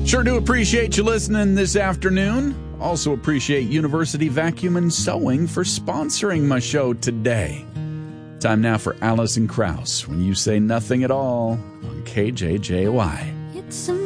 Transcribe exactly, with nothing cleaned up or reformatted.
Sure do appreciate you listening this afternoon. Also appreciate University Vacuum and Sewing for sponsoring my show today. Time now for Alison Krauss, When You Say Nothing at All on K J J Y. It's